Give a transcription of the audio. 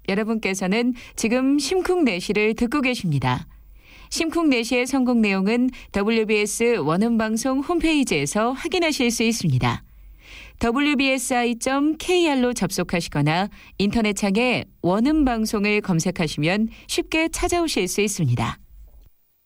여러분께서는 지금 심쿵 내시를 듣고 계십니다. 심쿵 내시의 선곡 내용은 WBS 원음방송 홈페이지에서 확인하실 수 있습니다. wbsi.kr로 접속하시거나 인터넷창에 원음방송을 검색하시면 쉽게 찾아오실 수 있습니다.